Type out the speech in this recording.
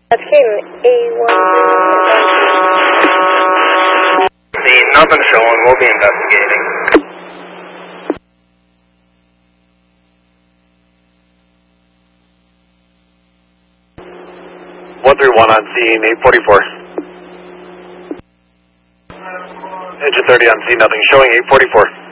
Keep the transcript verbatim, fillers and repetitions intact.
King A one. See, nothing showing. We'll be investigating. one three one on scene, eight forty-four. Engine thirty on scene, nothing showing, eight forty-four.